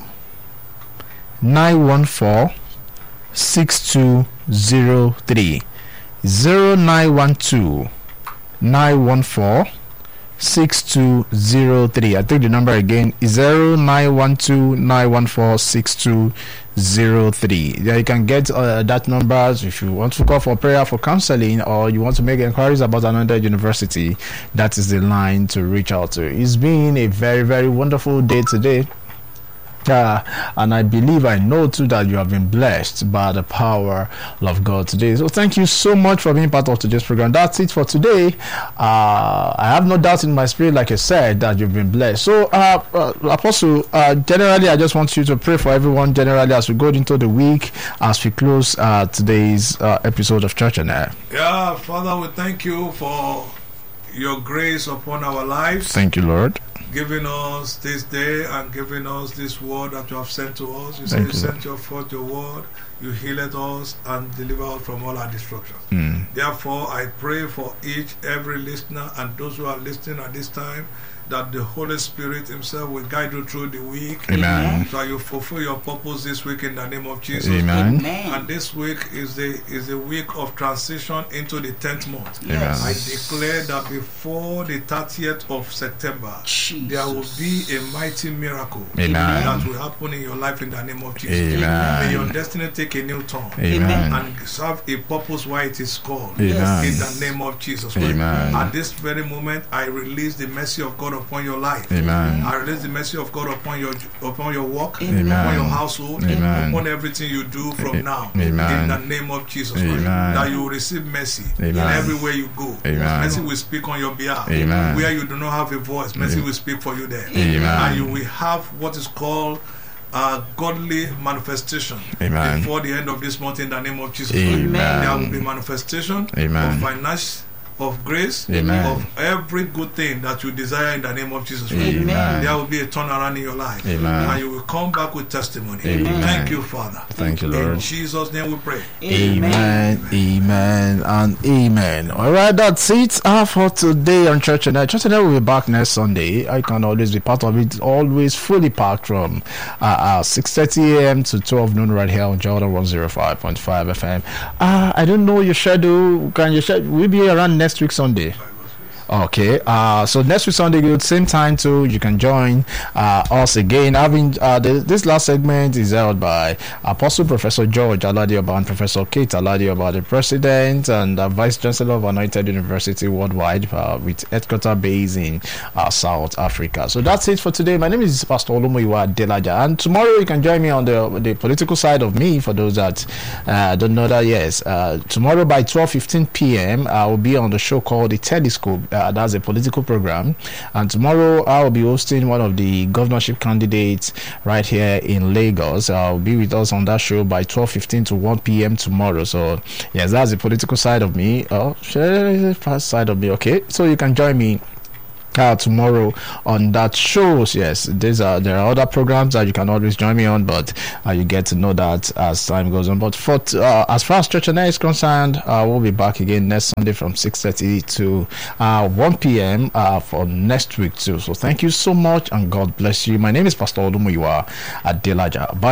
nine one four six two zero three zero nine one two nine one four six two zero three. I take the number again, zero nine one two nine one four six two zero three. Yeah, you can get uh, that number if you want to call for prayer, for counseling, or you want to make inquiries about Anointed University. That is the line to reach out to. It's been a very, very wonderful day today. Uh, and I believe, I know too, that you have been blessed by the power of God today. So thank you so much for being part of today's program. That's it for today. Uh, I have no doubt in my spirit, like I said, that you've been blessed. So uh, uh, Apostle, uh, generally I just want you to pray for everyone generally as we go into the week, as we close uh, today's uh, episode of Church on Air. yeah, Father, we thank you for your grace upon our lives, Thank you, Lord. giving us this day and giving us this word that you have sent to us. You say Thank you you, sent your forth your word, you healed us and delivered us from all our destructions. Mm. Therefore, I pray for each, every listener and those who are listening at this time, that the Holy Spirit himself will guide you through the week. Amen. So you fulfill your purpose this week in the name of Jesus. Amen. Amen. And this week is the is the week of transition into the tenth month. Amen. I declare that before the thirtieth of September, Jesus. there will be a mighty miracle Amen. that will happen in your life in the name of Jesus. Amen. May your destiny take a new turn Amen. and serve a purpose why it is called. Amen. In the name of Jesus. Amen. At this very moment, I release the mercy of God upon your life. Amen. I release the mercy of God upon your upon your work, Amen. upon your household, Amen. upon everything you do from now. Amen. In the name of Jesus, Amen. that you will receive mercy Amen. everywhere you go. Amen. Mercy will speak on your behalf. Amen. Where you do not have a voice, mercy will speak for you there. Amen. And you will have what is called a godly manifestation Amen. before the end of this month in the name of Jesus. Amen. There will be manifestation Amen. of finance, of grace, Amen. of every good thing that you desire in the name of Jesus. Amen. There will be a turnaround in your life. Amen. And you will come back with testimony. Amen. Thank you, Father. Thank you, In Lord. Jesus' name we pray. Amen, amen, and amen. All right, that's it uh, for today on Church and Air. Church and Air will be back next Sunday. I can always be part of it. Always fully packed from uh, uh, six thirty a.m. to twelve noon right here on Jordan one oh five point five F M. Uh, I don't know your schedule. Can you schedule? We'll be around next week Sunday. Okay, uh, so next week Sunday, good same time too. You can join uh, us again. Having uh, the, this last segment is held by Apostle Professor George Aladioba and Professor Kate Aladioba, the President and uh, Vice Chancellor of Anointed University Worldwide, uh, with headquarters based in uh, South Africa. So that's it for today. My name is Pastor Olumoyiwa Delaja, and tomorrow you can join me on the the political side of me. For those that uh, don't know that, yes, uh, tomorrow by twelve fifteen p.m. I will be on the show called The Telescope. Uh, that's a political program, and tomorrow I will be hosting one of the governorship candidates right here in Lagos. I'll be with us on that show by twelve fifteen to one p.m. tomorrow. So yes, that's the political side of me. Oh, side of me. Okay, so you can join me Uh, tomorrow on that shows. Yes, these are there are other programs that you can always join me on, but uh, you get to know that as time goes on. But for t- uh, as far as Church and I is concerned, uh, we'll be back again next Sunday from six thirty to uh, one p.m. Uh, for next week too. So thank you so much and God bless you. My name is Pastor Olumoyiwa Adelaja. Bye.